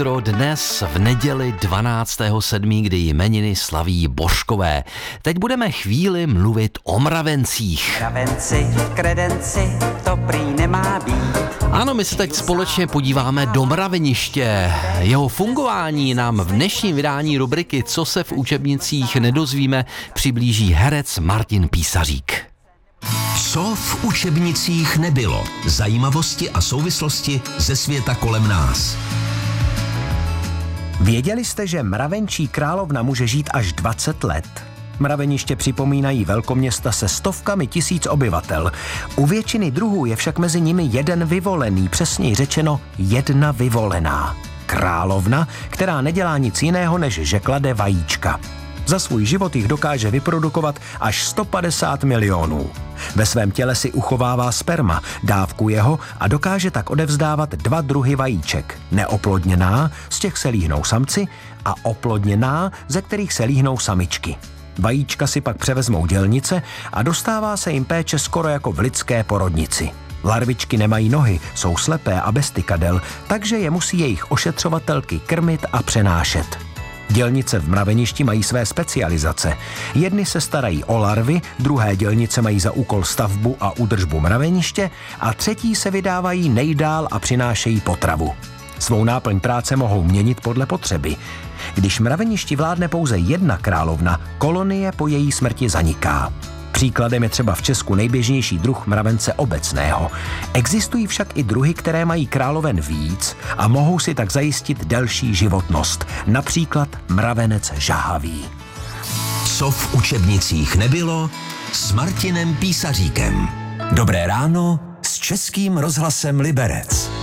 Dnes v neděli 12.7., kdy jmeniny slaví Božkové. Teď budeme chvíli mluvit o mravencích. Mravenci, kredenci, to prý nemá být. Ano, my se teď společně podíváme do mraveniště. Jeho fungování nám v dnešním vydání rubriky Co se v učebnicích nedozvíme přiblíží herec Martin Písařík. Co v učebnicích nebylo. Zajímavosti a souvislosti ze světa kolem nás. Věděli jste, že mravenčí královna může žít až 20 let? Mraveniště připomínají velkoměsta se stovkami tisíc obyvatel. U většiny druhů je však mezi nimi jeden vyvolený, přesněji řečeno jedna vyvolená. Královna, která nedělá nic jiného, než že klade vajíčka. Za svůj život jich dokáže vyprodukovat až 150 milionů. Ve svém těle si uchovává sperma, dávkuje ho a dokáže tak odevzdávat 2 druhy vajíček. Neoplodněná, z těch se líhnou samci, a oplodněná, ze kterých se líhnou samičky. Vajíčka si pak převezmou dělnice a dostává se jim péče skoro jako v lidské porodnici. Larvičky nemají nohy, jsou slepé a bez tykadel, takže je musí jejich ošetřovatelky krmit a přenášet. Dělnice v mraveništi mají své specializace. Jedny se starají o larvy, druhé dělnice mají za úkol stavbu a údržbu mraveniště a třetí se vydávají nejdál a přinášejí potravu. Svou náplň práce mohou měnit podle potřeby. Když mraveništi vládne pouze jedna královna, kolonie po její smrti zaniká. Příkladem je třeba v Česku nejběžnější druh mravence obecného. Existují však i druhy, které mají královen víc a mohou si tak zajistit delší životnost. Například mravenec žahavý. Co v učebnicích nebylo s Martinem Písaříkem. Dobré ráno s Českým rozhlasem Liberec.